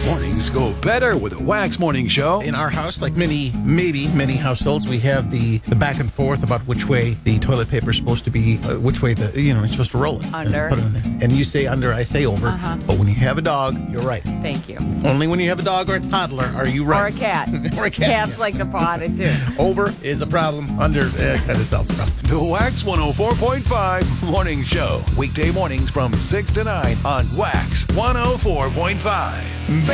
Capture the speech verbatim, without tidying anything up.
Mornings go better with a Wax Morning Show. In our house, like many, maybe many households, we have the, the back and forth about which way the toilet paper is supposed to be, uh, which way the, you know, you're supposed to roll it. Under. And, put it in there. And you say under, I say over. Uh-huh. But when you have a dog, you're right. Thank you. Only when you have a dog or a toddler are you right. Or a cat. Or a cat. Cats yeah. like to pot it too. Over is a problem. Under, uh, kind of else a problem. The Wax one oh four point five Morning Show. Weekday mornings from six to nine on Wax one oh four point five.